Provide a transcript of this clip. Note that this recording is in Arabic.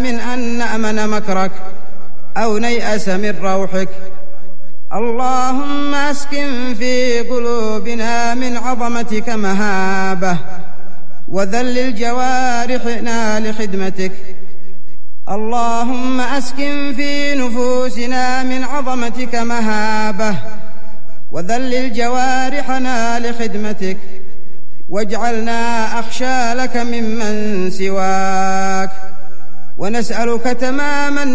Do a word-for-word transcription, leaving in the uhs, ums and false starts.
من أن نأمن مكرك أو نيأس من روحك. اللهم أسكن في قلوبنا من عظمتك مهابة، وذلل جوارحنا لخدمتك. اللهم أسكن في نفوسنا من عظمتك مهابة، وذلل جوارحنا لخدمتك، واجعلنا أخشى لك ممن سواك، ونسألك تماما